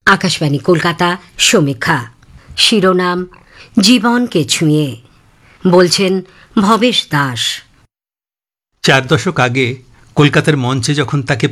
আকাশবাণী কলকাতা সমীক্ষা। শিরোনাম জীবনকে ছুঁয়ে। বলছেন ভবেশ দাস। 4 দশক আগে কলকাতার মঞ্চে যখন তাকে